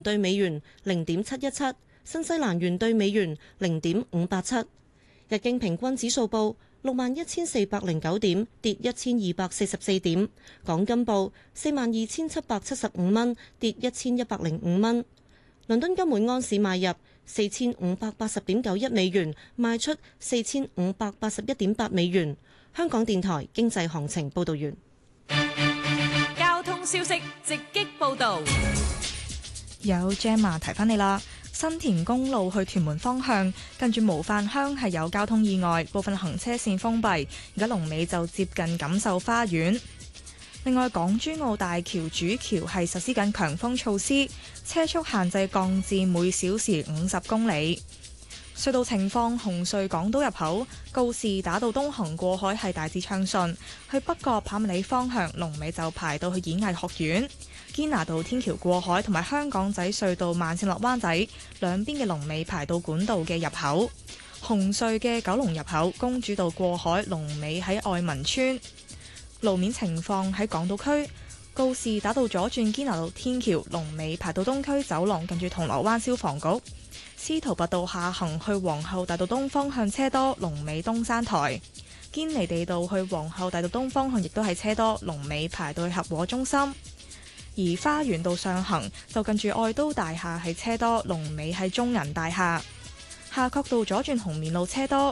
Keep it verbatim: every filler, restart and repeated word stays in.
對美元零點七一七，新西蘭元對美元零點五八七。日經平均指數報六萬一千四百零九點，跌一千二百四十四點。港金報四萬二千七百七十五蚊，跌一千一百零五蚊。倫敦金每安士買入四千五百八十點九一美元，賣出四千五百八十一點八美元。香港電台經濟行情報道完。 交通消息直擊報道。 有 Gemma 提翻你啦，新田公路去屯門方向，近住模範鄉係有交通意外，部分行車線封閉，而家龍尾就接近錦繡花園。另外，港珠澳大橋主橋係實施緊強風措施，車速限制降至每小時五十公里。隧道情況：紅隧港島入口告士打道東行過海係大致暢順，去北角跑馬地方向龍尾就排到去演藝學院。堅拿道天橋過海同埋香港仔隧道慢線落灣仔兩邊嘅龍尾排到管道嘅入口。紅隧嘅九龍入口公主道過海龍尾喺愛民村。路面情況喺港島區告士打道左轉堅拿道天橋龍尾排到東區走廊近住銅鑼灣消防局。司徒拔道下行去皇后大道東方向車多，龍尾東山台。堅尼地道去皇后大道東方向亦都係車多，龍尾排到去合和中心。而花園道上行就近住愛都大廈係車多，龍尾喺中銀大廈。夏慤道左轉紅棉路車多，